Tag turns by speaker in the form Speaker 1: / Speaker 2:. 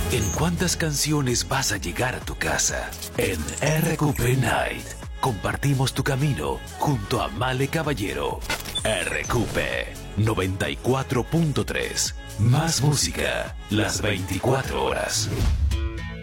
Speaker 1: ¿En cuántas canciones vas a llegar a tu casa? En RQP Night compartimos tu camino junto a Male Caballero. RQP 94.3. Más música las 24 horas.